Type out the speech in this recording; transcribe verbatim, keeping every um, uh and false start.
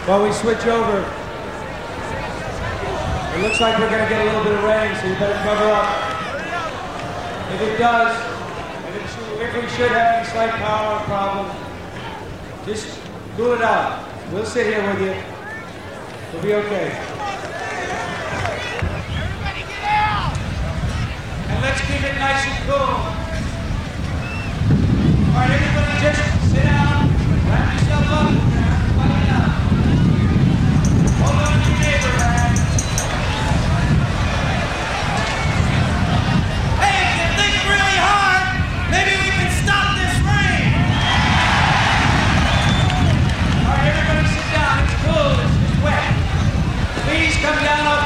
While we switch over, it looks like we're going to get a little bit of rain, so you better cover up. If it does, if, it should, if we should have any slight power problem, just cool it out. We'll sit here with you. We'll be okay. Everybody get out! And let's keep it nice and cool. All right, everybody just sit down, wrap yourself up, we're gonna have to fight it out. Hold on to your neighbor, man. Hey, if you think really hard, maybe we can stop this rain! All right, everybody sit down. It's cool. It's just wet. Please come down off